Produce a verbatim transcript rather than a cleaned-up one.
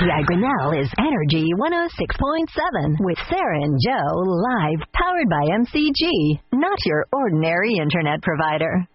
W I Grinnell is Energy one oh six point seven with Sarah and Joe live, powered by M C G, not your ordinary internet provider.